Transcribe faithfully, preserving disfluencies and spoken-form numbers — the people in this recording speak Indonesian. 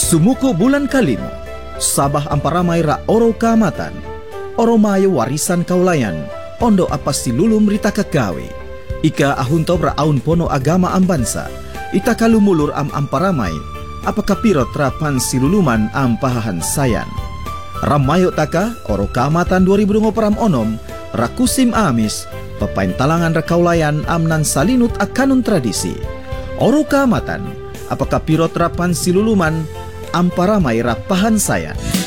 Sumuko bulan kalimo, sabah amparamay ra oro kaamatan, oro mayo warisan kaulayan, ondo apa silulum rita kagawe. Ika ahuntob ra aun pono agama ambansa, ita kalumulur am amparamay, apa kapirot rapan siluluman am pahahan sayan. Ramayo taka, oro kaamatan dua ribu dua puluh onom, rakusim amis, papain talangan ra kaulayan amnan salinut akanun tradisi. Oro kaamatan, apakah pirot rapan siluluman amparamay rapahan sayan.